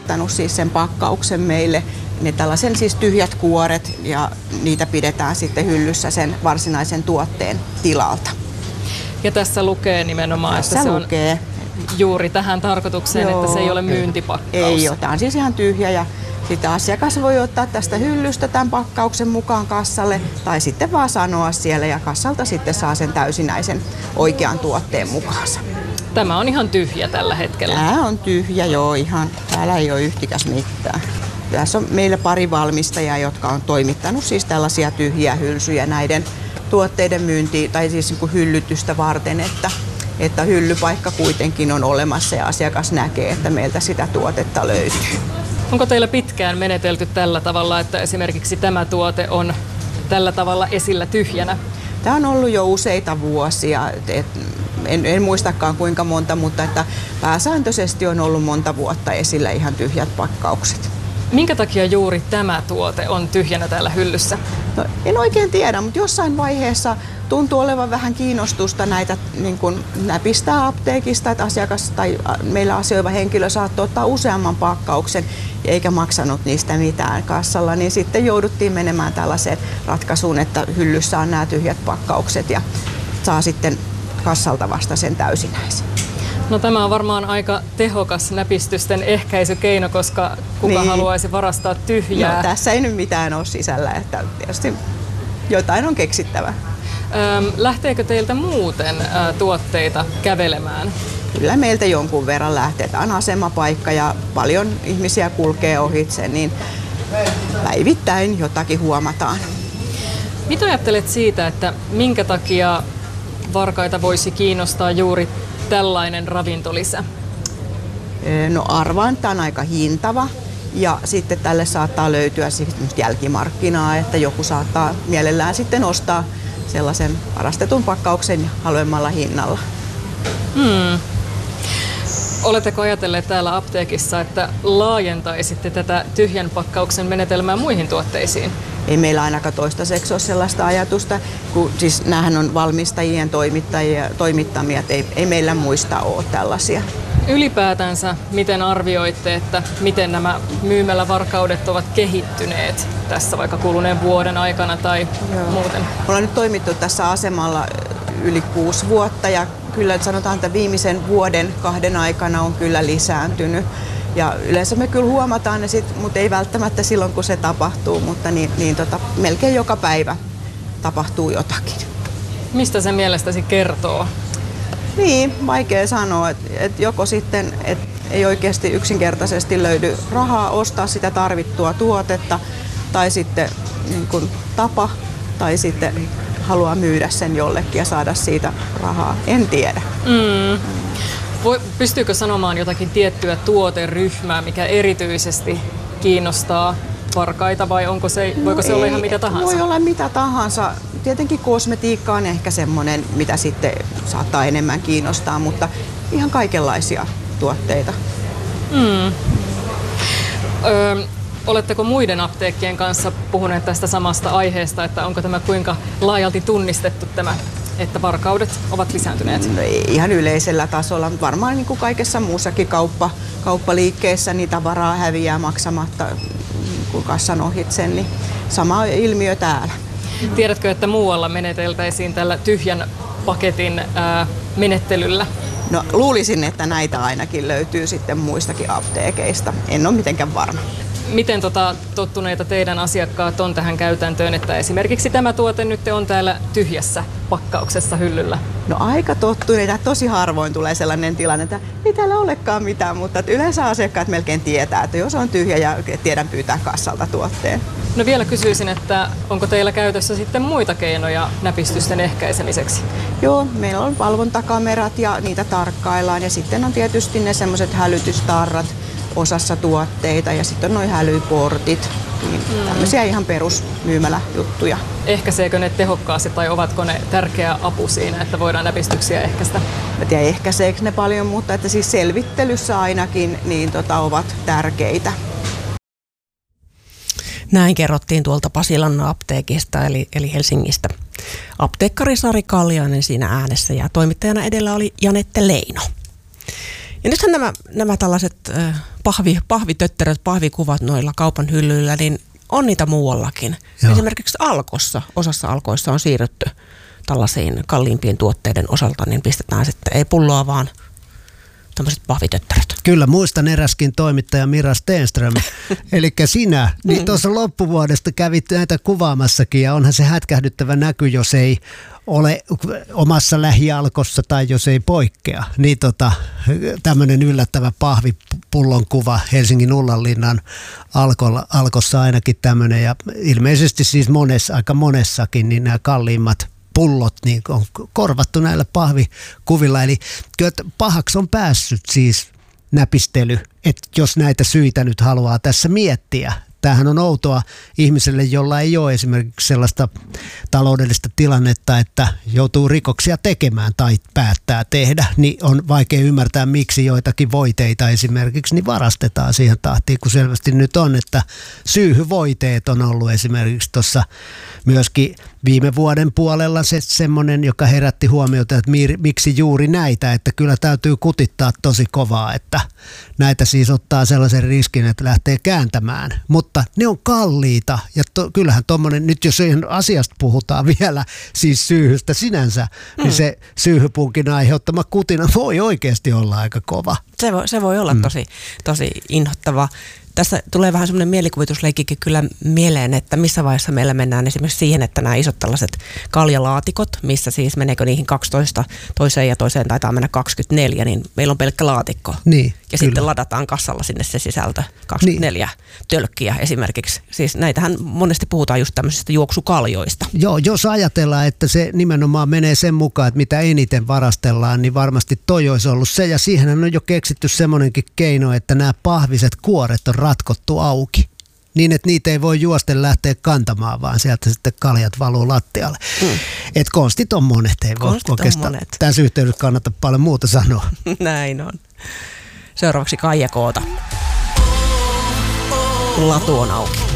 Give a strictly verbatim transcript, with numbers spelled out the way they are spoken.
toimittanut siis sen pakkauksen meille, ne tällaisen siis tyhjät kuoret, ja niitä pidetään sitten hyllyssä sen varsinaisen tuotteen tilalta. Ja tässä lukee nimenomaan, tässä että se lukee. on juuri tähän tarkoitukseen, Joo, että se ei ole myyntipakkaus. Ei ole, tämä on siis ihan tyhjä, ja sitten asiakas voi ottaa tästä hyllystä tämän pakkauksen mukaan kassalle tai sitten vaan sanoa siellä, ja kassalta sitten saa sen täysinäisen oikean tuotteen mukaansa. Tämä on ihan tyhjä tällä hetkellä. Tämä on tyhjä, joo, ihan. Täällä ei ole yhtikäs mitään. Tässä on meillä pari valmistajaa, jotka on toimittanut siis tällaisia tyhjiä hylsyjä näiden tuotteiden myyntiin tai siis niin kuin hyllytystä varten, että, että hyllypaikka kuitenkin on olemassa ja asiakas näkee, että meiltä sitä tuotetta löytyy. Onko teillä pitkään menetelty tällä tavalla, että esimerkiksi tämä tuote on tällä tavalla esillä tyhjänä? Tämä on ollut jo useita vuosia. Et en, en muistakaan kuinka monta, mutta että pääsääntöisesti on ollut monta vuotta esillä ihan tyhjät pakkaukset. Minkä takia juuri tämä tuote on tyhjänä täällä hyllyssä? No, en oikein tiedä, mutta jossain vaiheessa tuntuu olevan vähän kiinnostusta näitä niin kuin näpistää apteekista, että asiakas tai meillä asioiva henkilö saattoi ottaa useamman pakkauksen eikä maksanut niistä mitään kassalla, niin sitten jouduttiin menemään tällaiseen ratkaisuun, että hyllyssä on nämä tyhjät pakkaukset ja saa sitten kassalta vasta sen täysinäisen. No tämä on varmaan aika tehokas näpistysten ehkäisykeino, koska kuka niin haluaisi varastaa tyhjää? No, tässä ei nyt mitään ole sisällä, että tietysti jotain on keksittävä. Öm, lähteekö teiltä muuten ä, tuotteita kävelemään? Kyllä meiltä jonkun verran lähtee. Tämä on asemapaikka ja paljon ihmisiä kulkee ohitse, niin päivittäin jotakin huomataan. Mitä ajattelet siitä, että minkä takia varkaita voisi kiinnostaa juuri tällainen ravintolisä? No arvaan, että on aika hintava ja sitten tälle saattaa löytyä jälkimarkkinaa, että joku saattaa mielellään sitten ostaa sellaisen varastetun pakkauksen halvemmalla hinnalla. Hmm. Oletteko ajatelleet täällä apteekissa, että laajentaisitte tätä tyhjän pakkauksen menetelmää muihin tuotteisiin? Ei meillä ainakaan toistaiseksi ole sellaista ajatusta, kun siis näähän on valmistajien toimittajia, toimittamia, ei, ei meillä muista ole tällaisia. Ylipäätänsä, miten arvioitte, että miten nämä myymälävarkaudet ovat kehittyneet tässä vaikka kuluneen vuoden aikana tai Joo. muuten? Me ollaan nyt toimittu tässä asemalla yli kuusi vuotta ja kyllä sanotaan, että viimeisen vuoden kahden aikana on kyllä lisääntynyt. Ja yleensä me kyllä huomataan ne sit, mutta ei välttämättä silloin kun se tapahtuu, mutta niin, niin tota, melkein joka päivä tapahtuu jotakin. Mistä se mielestäsi kertoo? Niin, vaikea sanoa, että et joko sitten et ei oikeasti yksinkertaisesti löydy rahaa ostaa sitä tarvittua tuotetta, tai sitten niin kun tapa, tai sitten haluaa myydä sen jollekin ja saada siitä rahaa. En tiedä. Mm. Voi, pystyykö sanomaan jotakin tiettyä tuoteryhmää, mikä erityisesti kiinnostaa varkaita, vai onko se, voiko se no olla ei, ihan mitä tahansa? Voi olla mitä tahansa. Tietenkin kosmetiikka on ehkä semmoinen, mitä sitten saattaa enemmän kiinnostaa, mutta ihan kaikenlaisia tuotteita. Mm. Ö, oletteko muiden apteekkien kanssa puhuneet tästä samasta aiheesta, että onko tämä kuinka laajalti tunnistettu tämä, että varkaudet ovat lisääntyneet? No ei ihan yleisellä tasolla. Varmaan niin kuin kaikessa muussakin kauppa, kauppaliikkeessä niin tavaraa häviää maksamatta niin kuin kassan ohitse, niin sama ilmiö täällä. Tiedätkö, että muualla meneteltäisiin tällä tyhjän paketin ää, menettelyllä? No luulisin, että näitä ainakin löytyy sitten muistakin apteekeista. En ole mitenkään varma. Miten tota, tottuneita teidän asiakkaat on tähän käytäntöön, että esimerkiksi tämä tuote nyt on täällä tyhjässä pakkauksessa hyllyllä? No aika tottuneita. Tosi harvoin tulee sellainen tilanne, että ei täällä olekaan mitään, mutta yleensä asiakkaat melkein tietää, että jos on tyhjä ja tiedän pyytää kassalta tuotteen. No vielä kysyisin, että onko teillä käytössä sitten muita keinoja näpistysten ehkäisemiseksi? Joo, meillä on valvontakamerat ja niitä tarkkaillaan ja sitten on tietysti ne semmoiset hälytystarrat osassa tuotteita ja sitten on noi hälyportit, niin mm. tämmöisiä ihan perusmyymäläjuttuja. Ehkäiseekö ne tehokkaasti tai ovatko ne tärkeä apu siinä, että voidaan näpistyksiä ehkäistä? Mä tiedän, ehkäiseekö ne paljon, mutta että siis selvittelyssä ainakin niin tota, ovat tärkeitä. Näin kerrottiin tuolta Pasilan apteekista eli, eli Helsingistä. Apteekkari Sari Kalliainen siinä äänessä ja toimittajana edellä oli Janette Leino. Ja nythän nämä, nämä tällaiset äh, pahvi, pahvitötteröt, pahvikuvat noilla kaupan hyllyillä, niin on niitä muuallakin. Joo. Esimerkiksi Alkossa, osassa Alkoissa on siirrytty tällaisiin kalliimpien tuotteiden osalta, niin pistetään sitten ei pulloa, vaan tämmöiset pahvitöttäröt. Kyllä, muistan eräskin toimittaja Mira Stenström, eli sinä, niin tuossa loppuvuodesta kävit näitä kuvaamassakin, ja onhan se hätkähdyttävä näky, jos ei ole omassa lähialkossa tai jos ei poikkea. Niin tota, tämmöinen yllättävä pahvipullon kuva Helsingin Ullanlinnan alkolla, alkossa ainakin tämmöinen, ja ilmeisesti siis monessa, aika monessakin, niin nämä kalliimmat pullot niin on korvattu näillä pahvikuvilla. Eli kyllä pahaksi on päässyt siis näpistely, että jos näitä syitä nyt haluaa tässä miettiä. Tämähän on outoa ihmiselle, jolla ei ole esimerkiksi sellaista taloudellista tilannetta, että joutuu rikoksia tekemään tai päättää tehdä, niin on vaikea ymmärtää, miksi joitakin voiteita esimerkiksi niin varastetaan siihen tahtiin, kun selvästi nyt on, että syyhyvoiteet on ollut esimerkiksi tuossa myöskin viime vuoden puolella se semmoinen, joka herätti huomiota, että mi- miksi juuri näitä, että kyllä täytyy kutittaa tosi kovaa, että näitä siis ottaa sellaisen riskin, että lähtee kääntämään, mutta ne on kalliita ja to- kyllähän tuommoinen, nyt jos asiasta puhutaan vielä siis syyhystä sinänsä, mm. niin se syyhypunkin aiheuttama kutina voi oikeasti olla aika kova. Se voi, se voi olla mm. tosi, tosi inhottava. Tässä tulee vähän semmoinen mielikuvitusleikkikin kyllä mieleen, että missä vaiheessa meillä mennään esimerkiksi siihen, että nämä isot tällaiset kaljalaatikot, missä siis meneekö niihin kaksitoista toiseen ja toiseen taitaa mennä kaksikymmentäneljä, niin meillä on pelkkä laatikko. Niin, ja kyllä. Sitten ladataan kassalla sinne se sisältö, kaksikymmentäneljä niin. Tölkkiä esimerkiksi. Siis näitähän monesti puhutaan just tämmöisistä juoksukaljoista. Joo, jos ajatellaan, että se nimenomaan menee sen mukaan, että mitä eniten varastellaan, niin varmasti toi olisi ollut se. Ja siihen on jo keksitty semmoinenkin keino, että nämä pahviset kuoret on ratkottu auki. Niin, että niitä ei voi juosten lähteä kantamaan, vaan sieltä sitten kaljat valuu lattialle. Mm. Että konstit on monet, ei voi oikeastaan monet. Tässä yhteydessä kannata paljon muuta sanoa. Näin on. Seuraavaksi Kaija Koota. Latu on auki.